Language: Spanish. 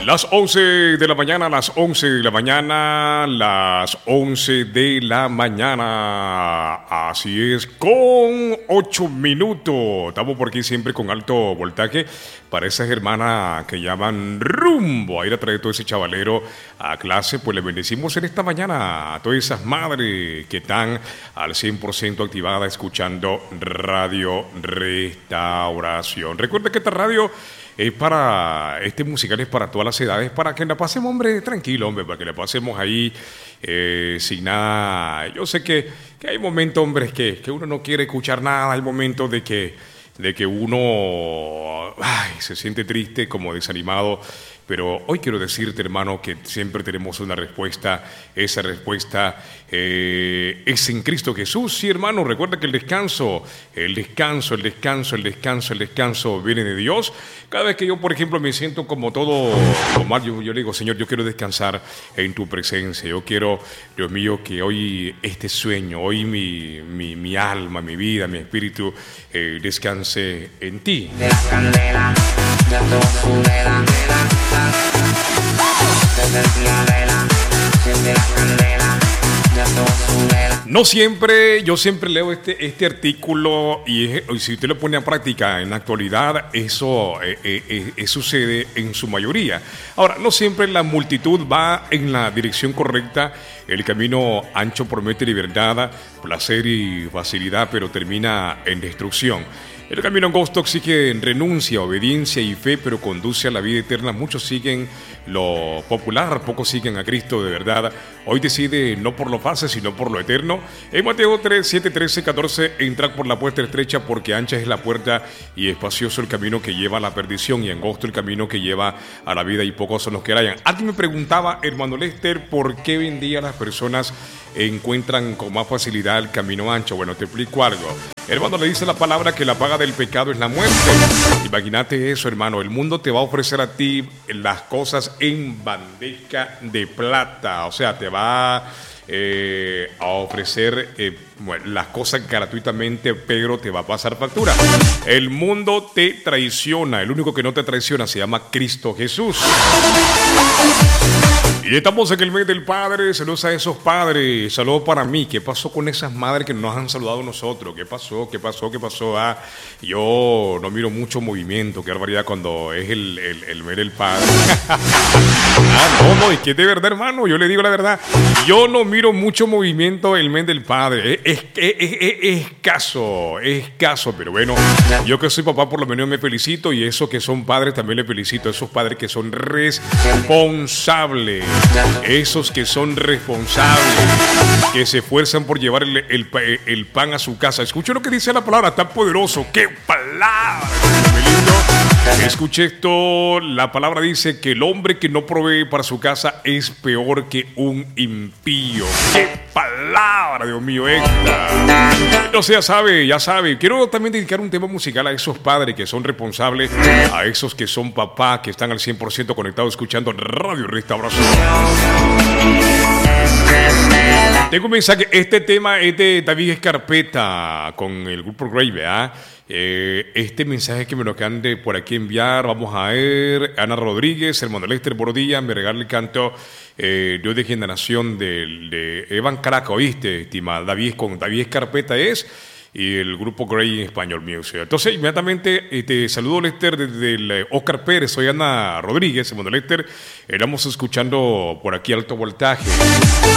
Las 11 de la mañana, las 11 de la mañana, las 11 de la mañana. Así es, con 8 minutos. Estamos por aquí siempre con alto voltaje para esas hermanas que llaman rumbo a ir a traer todo ese chavalero a clase. Pues le bendecimos en esta mañana a todas esas madres que están al 100% activadas escuchando Radio Restauración. Recuerda que esta radio es para, este musical es para todas las edades, para que la pasemos, hombre, tranquilo, hombre, para que la pasemos ahí sin nada. Yo sé que hay momentos, hombre, que uno no quiere escuchar nada, hay momentos de que uno se siente triste, como desanimado. Pero hoy quiero decirte, hermano, que siempre tenemos una respuesta. Esa respuesta es en Cristo Jesús. Sí, hermano, recuerda que el descanso viene de Dios. Cada vez que yo, por ejemplo, me siento como todo mal, yo le digo, Señor, yo quiero descansar en tu presencia. Yo quiero, Dios mío, que hoy este sueño, hoy mi alma, mi vida, mi espíritu descanse en ti. De la candela, ya todo su vela. Desde el día vela, siente la candela, ya todo su vela. No siempre, yo siempre leo este artículo y si usted lo pone a práctica en la actualidad, eso sucede en su mayoría. Ahora, no siempre la multitud va en la dirección correcta. El camino ancho promete libertad, placer y facilidad, pero termina en destrucción. El camino angosto exige renuncia, obediencia y fe, pero conduce a la vida eterna. Muchos siguen lo popular, pocos siguen a Cristo de verdad. Hoy decide no por lo fácil, sino por lo eterno. En Mateo 3, 7, 13, 14, entrad por la puerta estrecha, porque ancha es la puerta y espacioso el camino que lleva a la perdición, y angosto el camino que lleva a la vida, y pocos son los que hallan. Alguien me preguntaba, hermano Lester, ¿por qué hoy en día las personas encuentran con más facilidad el camino ancho? Bueno, te explico algo. Hermano, le dice la palabra que la paga del pecado es la muerte. Imagínate eso, hermano. El mundo te va a ofrecer a ti las cosas en bandeja de plata. O sea, te va a ofrecer las cosas gratuitamente, pero te va a pasar factura. El mundo te traiciona. El único que no te traiciona se llama Cristo Jesús. Y estamos en el mes del Padre. Saludos a esos padres. Saludos para mí. ¿Qué pasó con esas madres que nos han saludado a nosotros? ¿Qué pasó? Yo no miro mucho movimiento. Qué barbaridad cuando es el mes del Padre. No, es que de verdad, hermano, yo le digo la verdad. Yo no miro mucho movimiento el mes del Padre. Es escaso, pero bueno, yo que soy papá por lo menos me felicito, y esos que son padres también les felicito. Esos padres que son responsables. Esos que son responsables, que se esfuerzan por llevar el pan a su casa. Escuche lo que dice la palabra, tan poderoso. ¡Qué palabra! Escuche esto, la palabra dice que el hombre que no provee para su casa es peor que un impío. ¡Qué palabra, Dios mío, esta! No sé, ya sabe. Quiero también dedicar un tema musical a esos padres que son responsables, a esos que son papás, que están al 100% conectados escuchando Radio Restauración. Tengo un mensaje. Este tema es de David Escarpeta con el grupo Grey, ¿verdad? Este mensaje que me lo acaban de por aquí enviar, vamos a ver. Ana Rodríguez, hermano Lester Borodilla, me regala el canto Dios de Generación de Evan Caraca, ¿oíste? Estimada David, con David Escarpeta y el grupo Grey en Español Music. Entonces, inmediatamente te saludo, Lester, desde el Oscar Pérez. Soy Ana Rodríguez, hermano Lester. Estamos escuchando por aquí alto voltaje.